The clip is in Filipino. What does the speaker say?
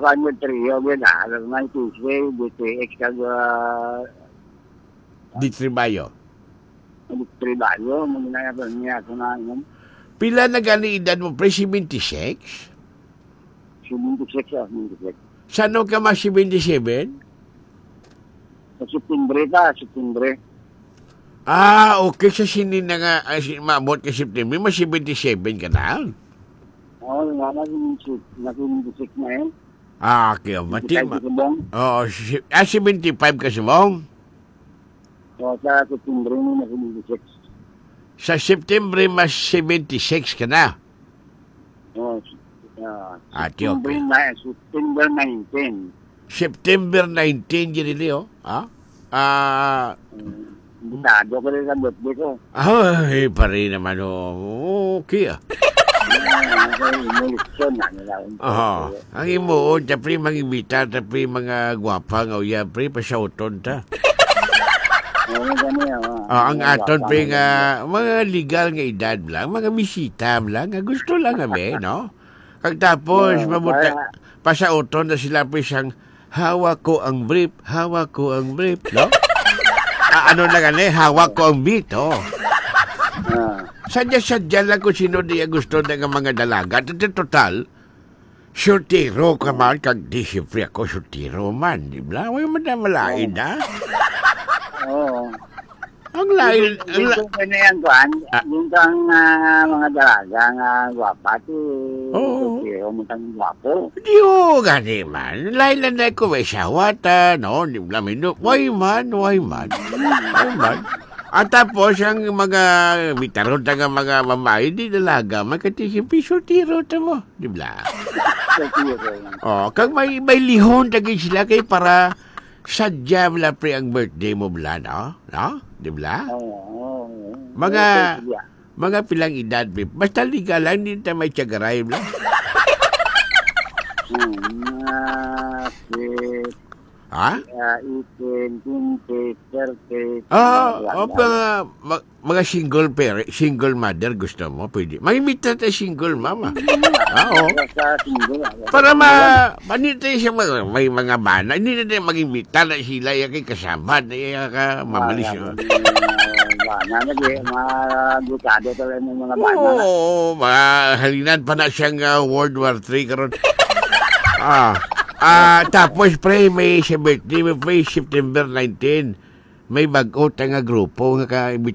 kanyo trio, alam na, Tuesday, DTX, kag, Di Tribayo. Tribalyo, mga niya ako na, Pila na gani edad mo, pre? 76? 76, 76. Saan ka mas 77? Sa September. Ah, okay. Sa sinin na nga, maabot ka September, mas 77 ka na. Oo, nasa 76 na yun. Ah, okay. Mati, 75 ka subong. So, sa September mo, nasa 76. Sa September, mas 76 ka na. Oo, September 19. September 19, ginili, oh. Butado ko rin sa birthday ko. Ay, pare naman, oh. Okay, ang imo, tapri mangibita, tapri mga gwapa nga uya, pre, pasauton ta. Ang aton, pre, nga, mga legal nga edad lang, mga bisita lang, nga gusto lang kami, no? Kag tapos, mabuta, pasauton na sila, pre, siyang, hawak ko ang brief, no? Ano na gani, hawak ko ang beat, oh. Sadya lang kung sino di gusto na nga mga dalaga. Total, surtiro ka man, kag di siyempre ako surtiro man, di ba? May madamalain, ha? Oo. Ang lain... Dito ka na yan, Juan. Dito ang mga dalaga nga gwapa. Surtiro mo tang gwapo. Di o, gani man. Lain lang na ko, may sawata, no? Di ba, why man. At tapos, ang mga bitaron ta nga mga mamae, di dalaga, magkatisipin surtiro ta mo, di ba? Oh, kag may lihon tagi sila kay para sadya bla pre ang birthday mo bla, no? No? Di ba? Mga pilang edad, pre. Basta liga lang, hindi ta may tiyagaray bla. Ha? 18, 20, 30. Mga single mother gusto mo, pwede. Mag-imita tayo single mama. Oo. Para panito siya may mga bana. Hindi na tayo mag-imita na sila yung kay kasama. Na mamalis yun. Bana, mga bukado talaga ng mga bana. Oo, halinan pa na siyang World War III karon. Tapos pre, may birthday, may September 19. May bago nga grupo nga